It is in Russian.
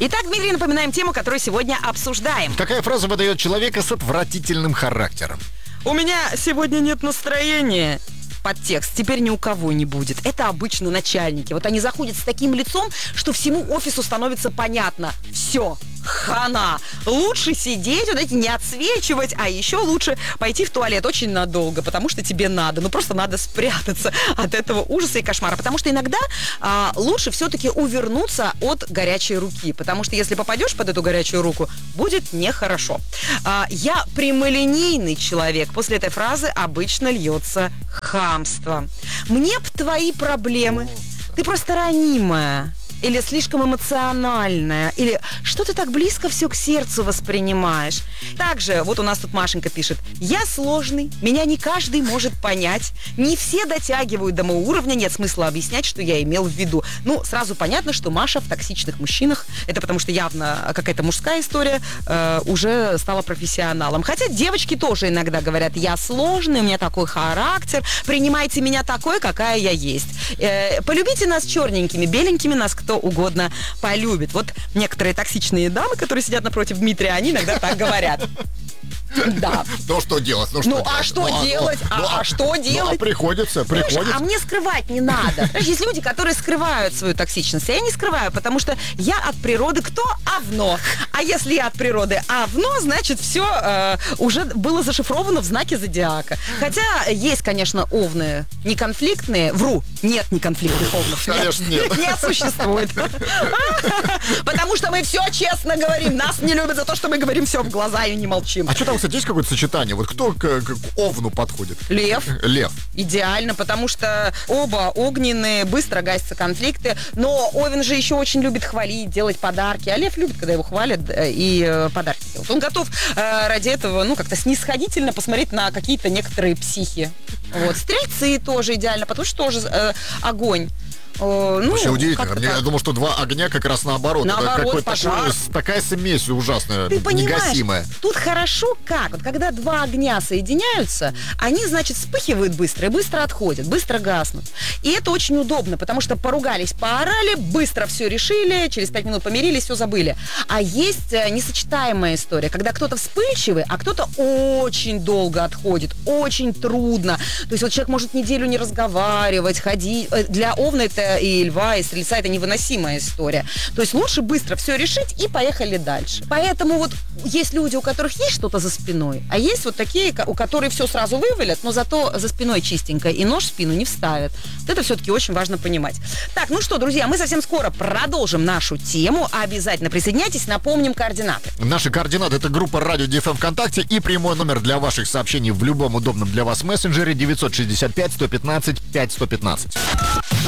Итак, Дмитрий, напоминаем тему, которую сегодня обсуждаем. Какая фраза выдает человека с отвратительным характером? У меня сегодня нет настроения. Подтекст теперь ни у кого не будет. Это обычно начальники. Вот они заходят с таким лицом, что всему офису становится понятно. Все, хана. Лучше сидеть, вот эти не отсвечивать, а еще лучше пойти в туалет очень надолго, потому что тебе надо. Ну, просто надо спрятаться от этого ужаса и кошмара. Потому что иногда лучше все-таки увернуться от горячей руки. Потому что если попадешь под эту горячую руку, будет нехорошо. Я прямолинейный человек. После этой фразы обычно льется хамство. Мне б твои проблемы. Ты просто ранимая. Или слишком эмоциональная, или что ты так близко все к сердцу воспринимаешь. Также, вот у нас тут Машенька пишет: я сложный, меня не каждый может понять, не все дотягивают до моего уровня, нет смысла объяснять, что я имел в виду. Ну, сразу понятно, что Маша в токсичных мужчинах, это потому что явно какая-то мужская история, уже стала профессионалом. Хотя девочки тоже иногда говорят: я сложный, у меня такой характер, принимайте меня такой, какая я есть. Полюбите нас черненькими, беленькими нас кто угодно полюбит. Вот некоторые токсичные дамы, которые сидят напротив Дмитрия, они иногда так говорят. Да. Ну, что делать? Что делать? Приходится. А мне скрывать не надо. Есть люди, которые скрывают свою токсичность. А я не скрываю, потому что я от природы кто? Овно. А если я от природы овно, значит, все уже было зашифровано в знаке зодиака. Хотя есть, конечно, овны неконфликтные. Вру. Нет неконфликтных овнов. Конечно, нет. Не существует. Потому что мы все честно говорим. Нас не любят за то, что мы говорим все в глаза и не молчим. А что там, кстати, есть какое-то сочетание? Вот кто к овну подходит? Лев. Лев. Идеально, потому что оба огненные, быстро гасятся конфликты. Но Овен же еще очень любит хвалить, делать подарки. А Лев любит, когда его хвалят и подарки делают. Он готов ради этого, как-то снисходительно посмотреть на какие-то некоторые психи. Вот. Стрельцы тоже идеально, потому что тоже огонь. Вообще удивительно. Я думал, что два огня как раз наоборот. Такая смесь ужасная, ты понимаешь, негасимая. Тут хорошо как? Вот когда два огня соединяются, они, значит, вспыхивают быстро и быстро отходят, быстро гаснут. И это очень удобно, потому что поругались, поорали, быстро все решили, через 5 минут помирились, все забыли. А есть несочетаемая история, когда кто-то вспыльчивый, а кто-то очень долго отходит, очень трудно. То есть вот человек может неделю не разговаривать, ходить. Для овна это и льва, и стрельца это невыносимая история. То есть лучше быстро все решить и поехали дальше. Поэтому вот есть люди, у которых есть что-то за спиной, а есть вот такие, у которых все сразу вывалят, но зато за спиной чистенько, и нож в спину не вставят. Вот это все-таки очень важно понимать. Так, ну что, друзья, мы совсем скоро продолжим нашу тему. Обязательно присоединяйтесь, напомним координаты. Наши координаты — это группа Радио ДФМ ВКонтакте и прямой номер для ваших сообщений в любом удобном для вас мессенджере 965 115 5115.